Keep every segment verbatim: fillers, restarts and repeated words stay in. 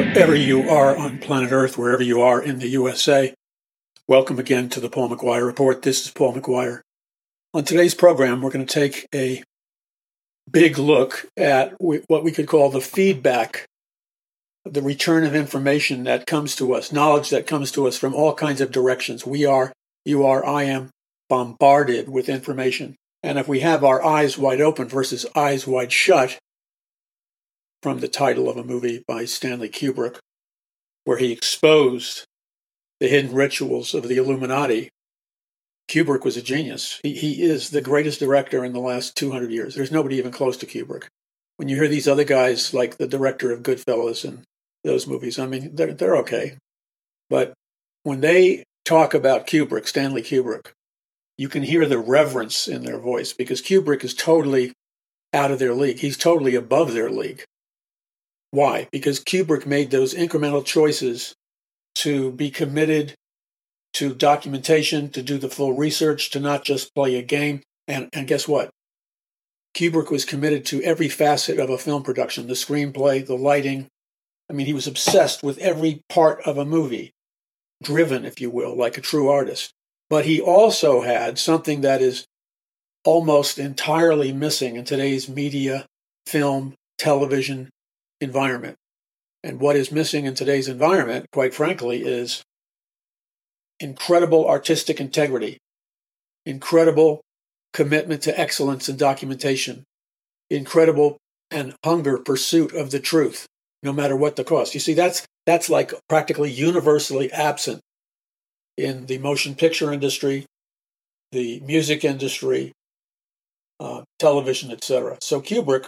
Wherever you are on planet Earth, wherever you are in the U S A, welcome again to the Paul McGuire Report. This is Paul McGuire. On today's program, we're going to take a big look at what we could call the feedback, the return of information that comes to us, knowledge that comes to us from all kinds of directions. We are, you are, I am bombarded with information. And if we have our eyes wide open versus eyes wide shut, from the title of a movie by Stanley Kubrick, where he exposed the hidden rituals of the Illuminati. Kubrick was a genius. He, he is the greatest director in the last two hundred years. There's nobody even close to Kubrick. When you hear these other guys, like the director of Goodfellas and those movies, I mean, they're, they're okay. But when they talk about Kubrick, Stanley Kubrick, you can hear the reverence in their voice, because Kubrick is totally out of their league. He's totally above their league. Why? Because Kubrick made those incremental choices to be committed to documentation, to do the full research, to not just play a game. And, and guess what? Kubrick was committed to every facet of a film production, the screenplay, the lighting. I mean, he was obsessed with every part of a movie, driven, if you will, like a true artist. But he also had something that is almost entirely missing in today's media, film, television environment. And what is missing in today's environment, quite frankly, is incredible artistic integrity, incredible commitment to excellence in documentation, incredible and hunger pursuit of the truth, no matter what the cost. You see, that's that's like practically universally absent in the motion picture industry, the music industry, uh, television, et cetera. So Kubrick,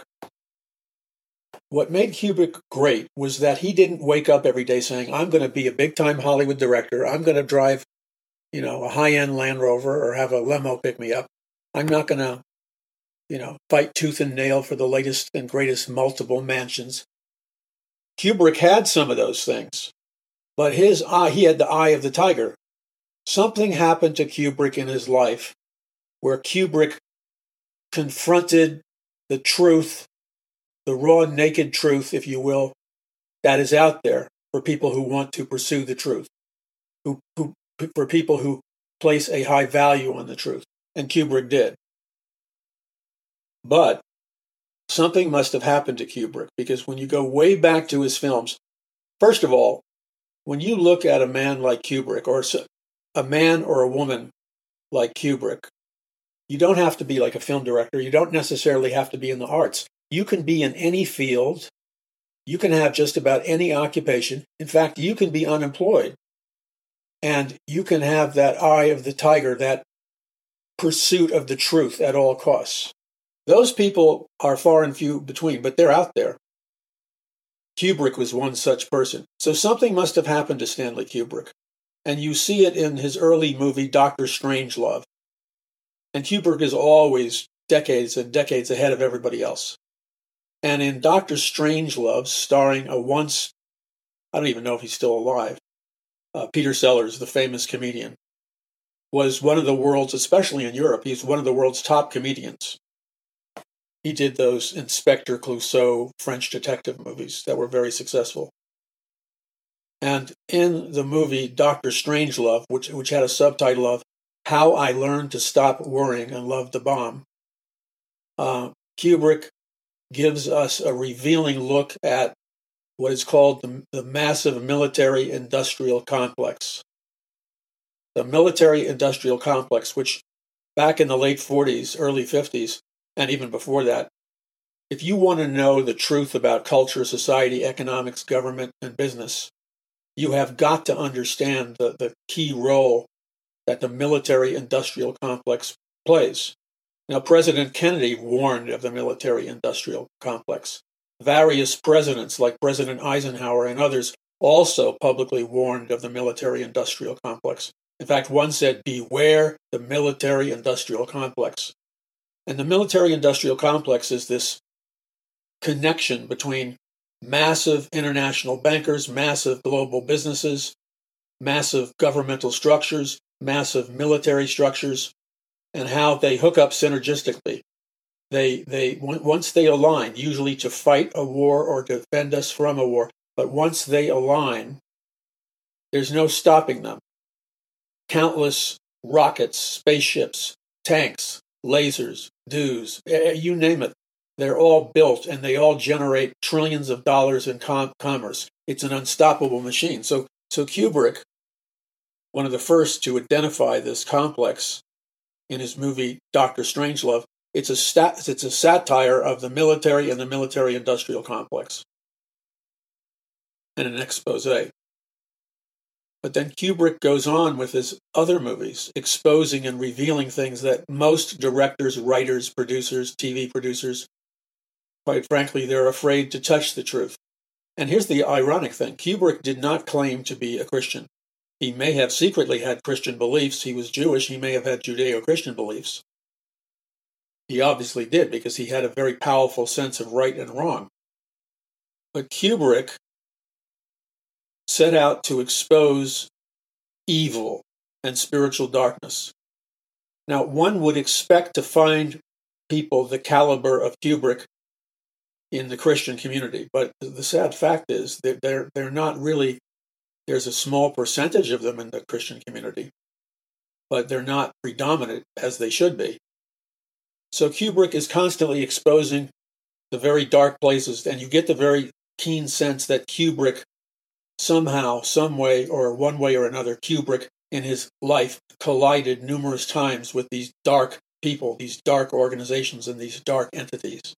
what made Kubrick great was that he didn't wake up every day saying, I'm going to be a big-time Hollywood director. I'm going to drive, you know, a high-end Land Rover or have a limo pick me up. I'm not going to, you know, fight tooth and nail for the latest and greatest multiple mansions. Kubrick had some of those things, but his eye, he had the eye of the tiger. Something happened to Kubrick in his life where Kubrick confronted the truth, the raw, naked truth, if you will, that is out there for people who want to pursue the truth, who, who for people who place a high value on the truth. And Kubrick did. But something must have happened to Kubrick, because when you go way back to his films, first of all, when you look at a man like Kubrick, or a man or a woman like Kubrick, you don't have to be like a film director. You don't necessarily have to be in the arts. You can be in any field. You can have just about any occupation. In fact, you can be unemployed. And you can have that eye of the tiger, that pursuit of the truth at all costs. Those people are far and few between, but they're out there. Kubrick was one such person. So something must have happened to Stanley Kubrick. And you see it in his early movie, Doctor Strangelove. And Kubrick is always decades and decades ahead of everybody else. And in Doctor Strangelove, starring a once, I don't even know if he's still alive, uh, Peter Sellers, the famous comedian, was one of the world's, especially in Europe, he's one of the world's top comedians. He did those Inspector Clouseau French detective movies that were very successful. And in the movie Doctor Strangelove, which, which had a subtitle of How I Learned to Stop Worrying and Love the Bomb, uh, Kubrick gives us a revealing look at what is called the, the massive military-industrial complex. The military-industrial complex, which back in the late forties, early fifties, and even before that, if you want to know the truth about culture, society, economics, government, and business, you have got to understand the, the key role that the military-industrial complex plays. Now, President Kennedy warned of the military-industrial complex. Various presidents, like President Eisenhower and others, also publicly warned of the military-industrial complex. In fact, one said, beware the military-industrial complex. And the military-industrial complex is this connection between massive international bankers, massive global businesses, massive governmental structures, massive military structures, and how they hook up synergistically. They, they, once they align, usually to fight a war or defend us from a war, But once they align, there's no stopping them. Countless rockets, spaceships, tanks, lasers, dues, you name it. They're all built and they all generate trillions of dollars in com- commerce. It's an unstoppable machine. So, so Kubrick, one of the first to identify this complex in his movie Doctor Strangelove, it's a stat- it's a satire of the military and the military-industrial complex, and an expose. But then Kubrick goes on with his other movies, exposing and revealing things that most directors, writers, producers, T V producers, quite frankly, they're afraid to touch the truth. And here's the ironic thing. Kubrick did not claim to be a Christian. He may have secretly had Christian beliefs. He was Jewish. He may have had Judeo-Christian beliefs. He obviously did, because he had a very powerful sense of right and wrong. But Kubrick set out to expose evil and spiritual darkness. Now, one would expect to find people the caliber of Kubrick in the Christian community, but the sad fact is that they're they're not really. There's a small percentage of them in the Christian community, but they're not predominant as they should be. So Kubrick is constantly exposing the very dark places, and you get the very keen sense that Kubrick somehow, some way, or one way or another, Kubrick in his life collided numerous times with these dark people, these dark organizations, and these dark entities.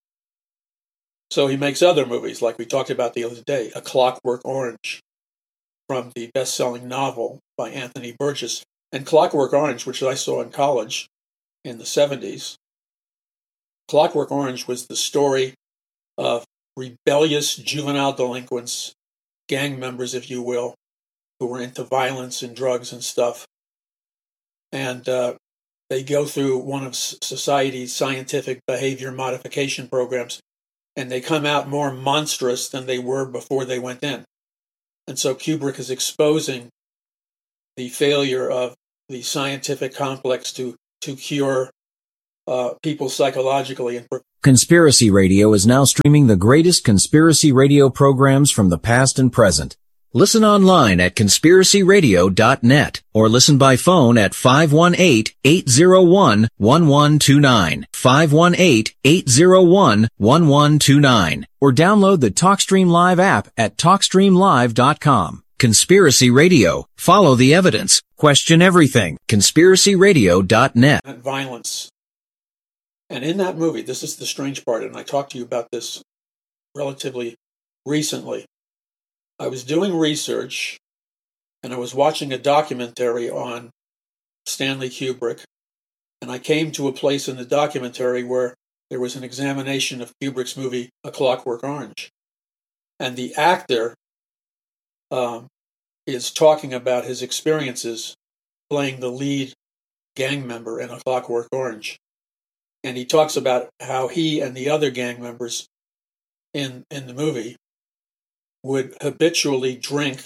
So he makes other movies, like we talked about the other day, A Clockwork Orange, from the best-selling novel by Anthony Burgess. And Clockwork Orange, which I saw in college in the seventies, Clockwork Orange was the story of rebellious juvenile delinquents, gang members, if you will, who were into violence and drugs and stuff. And uh, they go through one of society's scientific behavior modification programs, and they come out more monstrous than they were before they went in. And so Kubrick is exposing the failure of the scientific complex to, to cure uh, people psychologically. And Conspiracy Radio is now streaming the greatest conspiracy radio programs from the past and present. Listen online at conspiracy radio dot net or listen by phone at five one eight, eight zero one, one one two nine, five one eight, eight zero one, one one two nine, or download the TalkStream Live app at talk stream live dot com. Conspiracy Radio. Follow the evidence. Question everything. conspiracy radio dot net. Violence. And in that movie, this is the strange part, and I talked to you about this relatively recently. I was doing research, and I was watching a documentary on Stanley Kubrick, and I came to a place in the documentary where there was an examination of Kubrick's movie, A Clockwork Orange. And the actor um, is talking about his experiences playing the lead gang member in A Clockwork Orange. And he talks about how he and the other gang members in, in the movie would habitually drink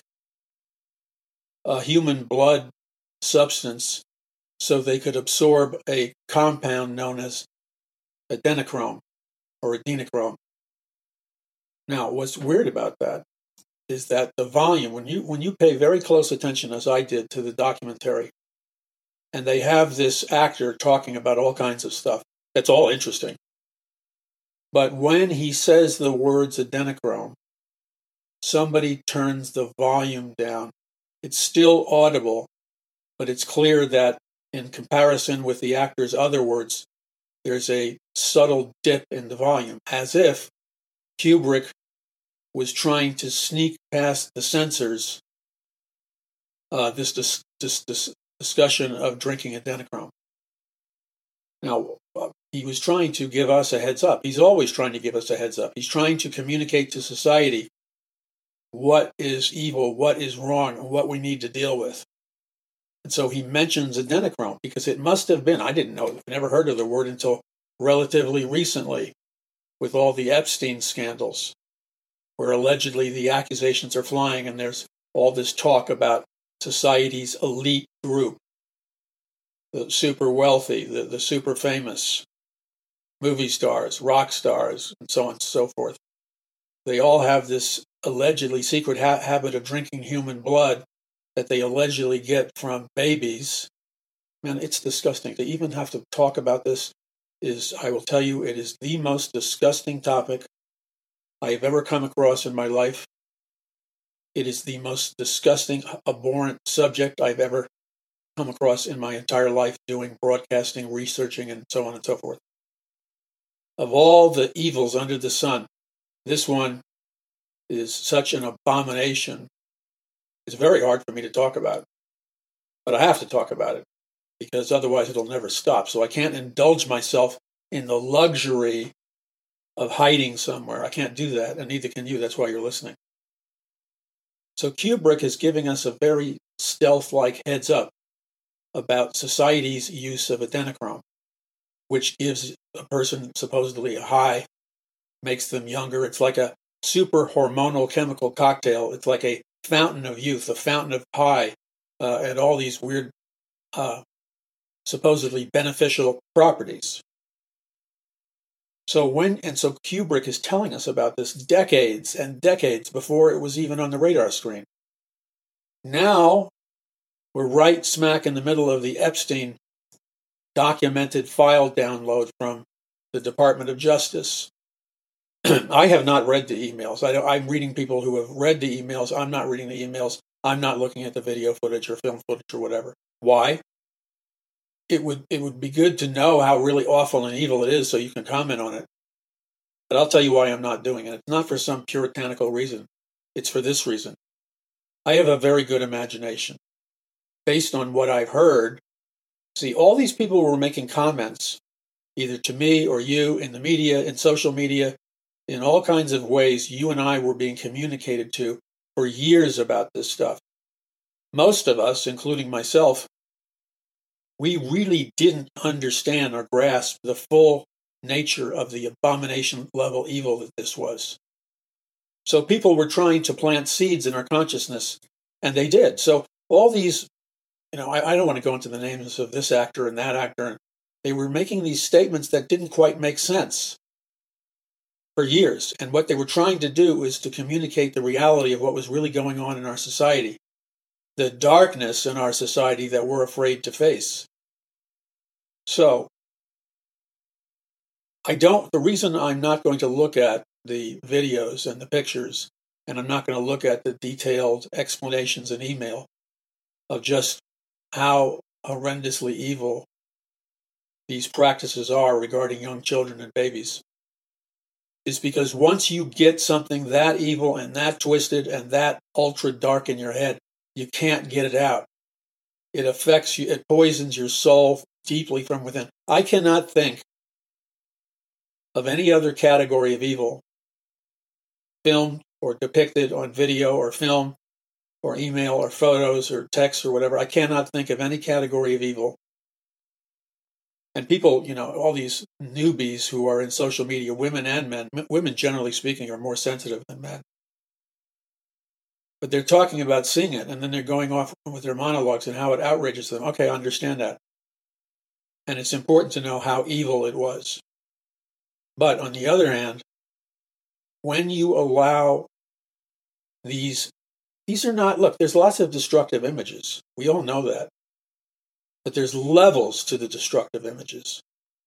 a human blood substance so they could absorb a compound known as adrenochrome or adrenochrome. Now, what's weird about that is that the volume, when you when you pay very close attention, as I did, to the documentary, and they have this actor talking about all kinds of stuff, that's all interesting. But when he says the words adrenochrome, somebody turns the volume down. It's still audible, but it's clear that in comparison with the actor's other words, there's a subtle dip in the volume, as if Kubrick was trying to sneak past the censors uh, this, dis- this, this discussion of drinking adrenochrome. Now, uh, he was trying to give us a heads up. He's always trying to give us a heads up. He's trying to communicate to society what is evil, what is wrong, and what we need to deal with. And so he mentions adrenochrome because it must have been, I didn't know, I never heard of the word until relatively recently with all the Epstein scandals, where allegedly the accusations are flying and there's all this talk about society's elite group, the super wealthy, the, the super famous, movie stars, rock stars, and so on and so forth. They all have this allegedly secret ha- habit of drinking human blood that they allegedly get from babies. Man, it's disgusting. To even have to talk about this is, I will tell you, it is the most disgusting topic I have ever come across in my life. It is the most disgusting, abhorrent subject I've ever come across in my entire life doing broadcasting, researching, and so on and so forth. Of all the evils under the sun, this one is such an abomination. It's very hard for me to talk about, but I have to talk about it because otherwise it'll never stop. So I can't indulge myself in the luxury of hiding somewhere. I can't do that, and neither can you. That's why you're listening. So Kubrick is giving us a very stealth-like heads up about society's use of adrenochrome, which gives a person supposedly a high, makes them younger. It's like a super hormonal chemical cocktail. It's like a fountain of youth, a fountain of high, uh, and all these weird, uh, supposedly beneficial properties. So when, and so Kubrick is telling us about this decades and decades before it was even on the radar screen. Now, we're right smack in the middle of the Epstein documented file download from the Department of Justice. I have not read the emails. I I'm reading people who have read the emails. I'm not reading the emails. I'm not looking at the video footage or film footage or whatever. Why? It would it would be good to know how really awful and evil it is so you can comment on it. But I'll tell you why I'm not doing it. It's not for some puritanical reason. It's for this reason. I have a very good imagination. Based on what I've heard, see, all these people who were making comments, either to me or you, in the media, in social media, in all kinds of ways, you and I were being communicated to for years about this stuff. Most of us, including myself, we really didn't understand or grasp the full nature of the abomination level evil that this was. So people were trying to plant seeds in our consciousness, and they did. So all these, you know, I, I don't want to go into the names of this actor and that actor. And they were making these statements that didn't quite make sense for years. And what they were trying to do is to communicate the reality of what was really going on in our society, the darkness in our society that we're afraid to face. So I don't, the reason I'm not going to look at the videos and the pictures, and I'm not going to look at the detailed explanations in email of just how horrendously evil these practices are regarding young children and babies, is because once you get something that evil and that twisted and that ultra dark in your head, you can't get it out. It affects you, it poisons your soul deeply from within. I cannot think of any other category of evil filmed or depicted on video or film or email or photos or text or whatever. I cannot think of any category of evil. And people, you know, all these newbies who are in social media, women and men, women generally speaking are more sensitive than men. But they're talking about seeing it, and then they're going off with their monologues and how it outrages them. Okay, I understand that. And it's important to know how evil it was. But on the other hand, when you allow these, these are not, look, there's lots of destructive images. We all know that. But there's levels to the destructive images.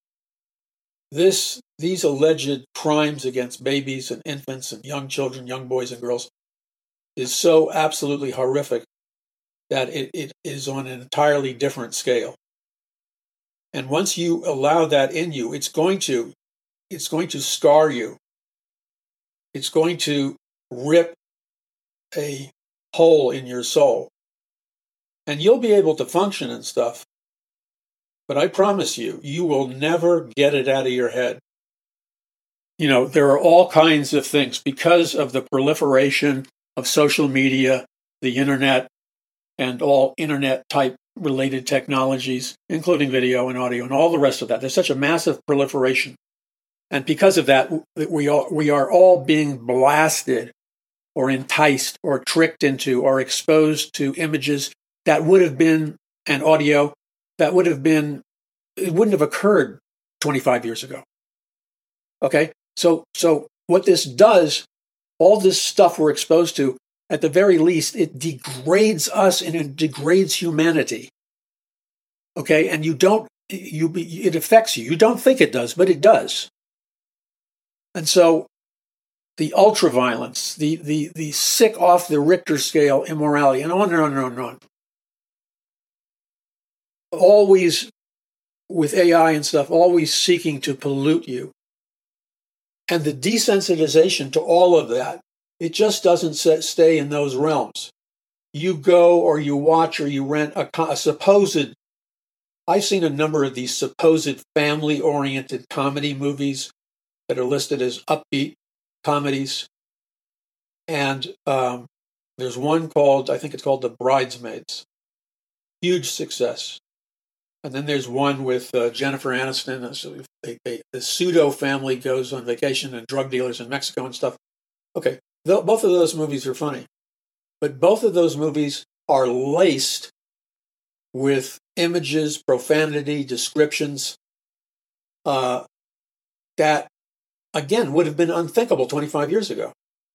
This, these alleged crimes against babies and infants and young children, young boys and girls, is so absolutely horrific that it, it is on an entirely different scale. And once you allow that in you, it's going to, it's going to scar you. It's going to rip a hole in your soul. And you'll be able to function and stuff. But I promise you, you will never get it out of your head. You know, there are all kinds of things because of the proliferation of social media, the internet, and all internet type related technologies, including video and audio and all the rest of that. There's such a massive proliferation. And because of that, we are, we are all being blasted or enticed or tricked into or exposed to images that would have been, and audio that would have been, it wouldn't have occurred twenty-five years ago. Okay? So, so what this does all this stuff we're exposed to, at the very least, it degrades us and it degrades humanity. Okay, and you don't, you it affects you. You don't think it does, but it does. And so the ultraviolence, the the the sick off the Richter scale immorality, and on and on and on and on. Always, with A I and stuff, always seeking to pollute you. And the desensitization to all of that, it just doesn't stay in those realms. You go or you watch or you rent a, a supposed, I've seen a number of these supposed family-oriented comedy movies that are listed as upbeat comedies. And um, there's one called, I think it's called The Bridesmaids. Huge success. And then there's one with uh, Jennifer Aniston. A, a, a pseudo family goes on vacation and drug dealers in Mexico and stuff. Okay, th- both of those movies are funny. But both of those movies are laced with images, profanity, descriptions uh, that, again, would have been unthinkable twenty-five years ago.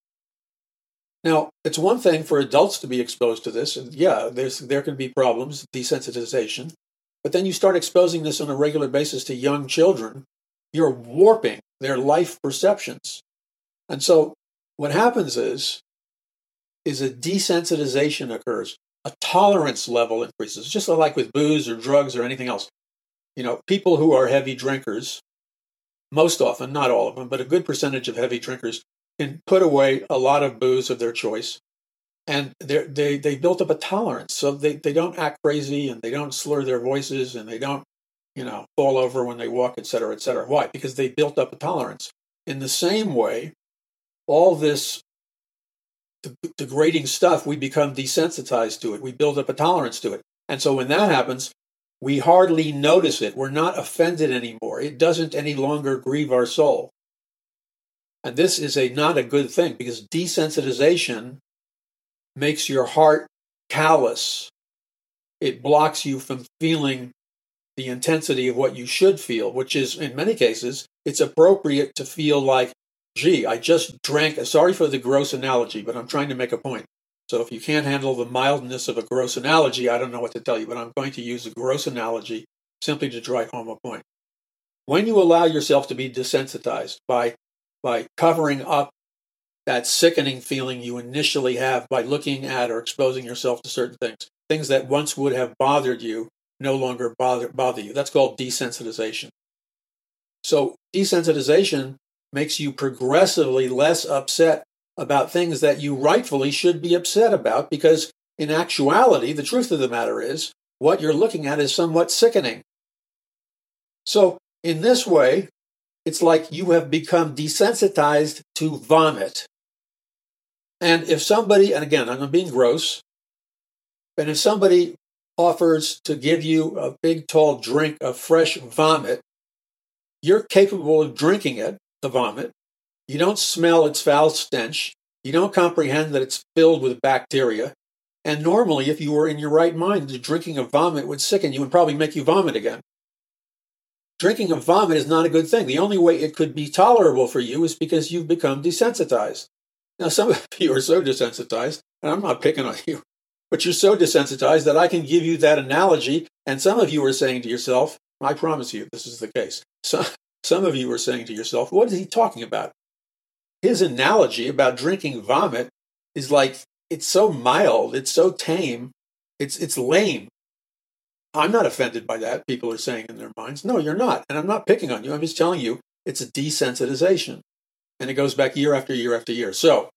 Now, it's one thing for adults to be exposed to this, and yeah, there's there can be problems, desensitization. But then you start exposing this on a regular basis to young children, you're warping their life perceptions. And so what happens is, is a desensitization occurs. A tolerance level increases, just like with booze or drugs or anything else. You know, people who are heavy drinkers, most often, not all of them, but a good percentage of heavy drinkers can put away a lot of booze of their choice. And they they built up a tolerance, so they, they don't act crazy and they don't slur their voices and they don't, you know, fall over when they walk, et cetera, et cetera. Why? Because they built up a tolerance. In the same way, all this de- degrading stuff, we become desensitized to it. We build up a tolerance to it. And so when that happens, we hardly notice it. We're not offended anymore. It doesn't any longer grieve our soul. And this is a not a good thing, because desensitization makes your heart callous. It blocks you from feeling the intensity of what you should feel, which is, in many cases, it's appropriate to feel like, gee, I just drank, sorry for the gross analogy, but I'm trying to make a point. So if you can't handle the mildness of a gross analogy, I don't know what to tell you, but I'm going to use a gross analogy simply to drive home a point. When you allow yourself to be desensitized by, by covering up that sickening feeling you initially have by looking at or exposing yourself to certain things, things that once would have bothered you no longer bother, bother you. That's called desensitization. So desensitization makes you progressively less upset about things that you rightfully should be upset about, because in actuality, the truth of the matter is, what you're looking at is somewhat sickening. So in this way, it's like you have become desensitized to vomit. And if somebody, and again, I'm being gross, and if somebody offers to give you a big, tall drink of fresh vomit, you're capable of drinking it, the vomit. You don't smell its foul stench. You don't comprehend that it's filled with bacteria. And normally, if you were in your right mind, the drinking of vomit would sicken you and probably make you vomit again. Drinking of vomit is not a good thing. The only way it could be tolerable for you is because you've become desensitized. Now, some of you are so desensitized, and I'm not picking on you, but you're so desensitized that I can give you that analogy, and some of you are saying to yourself, I promise you this is the case, so, some of you are saying to yourself, what is he talking about? His analogy about drinking vomit is like, it's so mild, it's so tame, it's it's lame. I'm not offended by that, people are saying in their minds. No, you're not, and I'm not picking on you, I'm just telling you it's a desensitization. And it goes back year after year after year. So,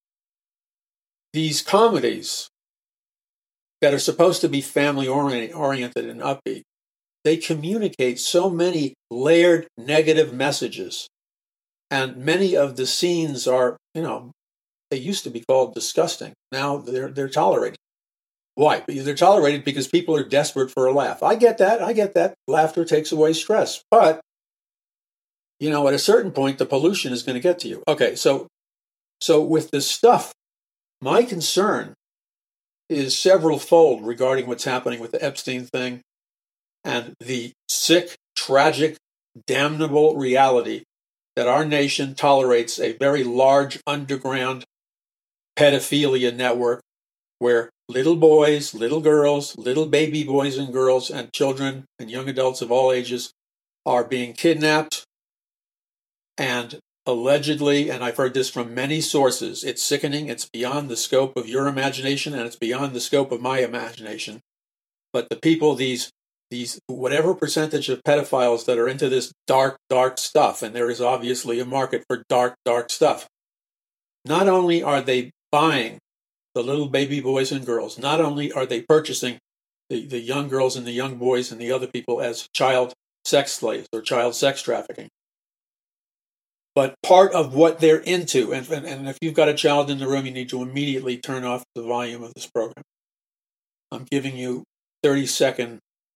these comedies that are supposed to be family-oriented and upbeat, they communicate so many layered negative messages. And many of the scenes are, you know, they used to be called disgusting. Now they're they're tolerated. Why? They're tolerated because people are desperate for a laugh. I get that. I get that. Laughter takes away stress. But you know, at a certain point, the pollution is going to get to you. Okay, so so with this stuff, my concern is several-fold regarding what's happening with the Epstein thing and the sick, tragic, damnable reality that our nation tolerates a very large underground pedophilia network where little boys, little girls, little baby boys and girls and children and young adults of all ages are being kidnapped and allegedly, and I've heard this from many sources, it's sickening, it's beyond the scope of your imagination and it's beyond the scope of my imagination. But the people, these, these whatever percentage of pedophiles that are into this dark, dark stuff, and there is obviously a market for dark, dark stuff, not only are they buying the little baby boys and girls, not only are they purchasing the, the young girls and the young boys and the other people as child sex slaves or child sex trafficking, but part of what they're into, and, and, and if you've got a child in the room, you need to immediately turn off the volume of this program. I'm giving you thirty second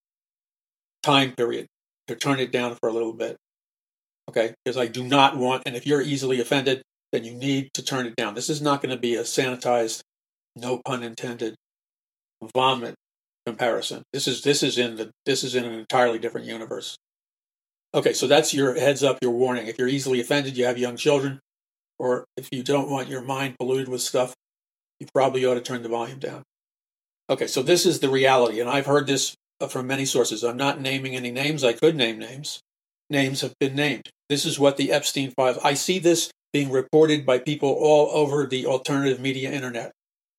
time period to turn it down for a little bit. Okay? Because I do not want, and if you're easily offended, then you need to turn it down. This is not going to be a sanitized, no pun intended, vomit comparison. This is this is in the this is in an entirely different universe. Okay, so that's your heads up, your warning. If you're easily offended, you have young children, or if you don't want your mind polluted with stuff, you probably ought to turn the volume down. Okay, so this is the reality, and I've heard this from many sources. I'm not naming any names. I could name names. Names have been named. This is what the Epstein files. I see this being reported by people all over the alternative media internet.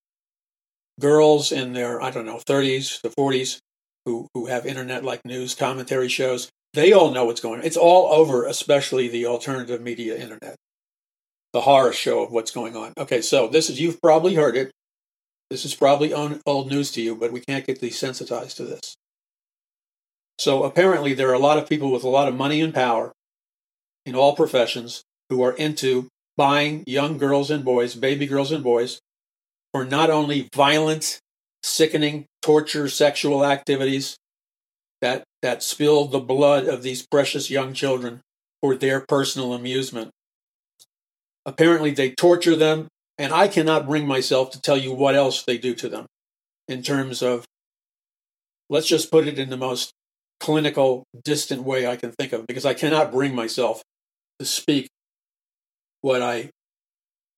Girls in their, I don't know, thirties to forties who, who have internet-like news commentary shows, they all know what's going on. It's all over, especially the alternative media internet. The horror show of what's going on. Okay, so this is, you've probably heard it. This is probably old news to you, but we can't get desensitized to this. So apparently there are a lot of people with a lot of money and power in all professions who are into buying young girls and boys, baby girls and boys, for not only violent, sickening, torture, sexual activities that, that spill the blood of these precious young children for their personal amusement. Apparently they torture them, and I cannot bring myself to tell you what else they do to them in terms of, let's just put it in the most clinical, distant way I can think of, because I cannot bring myself to speak what I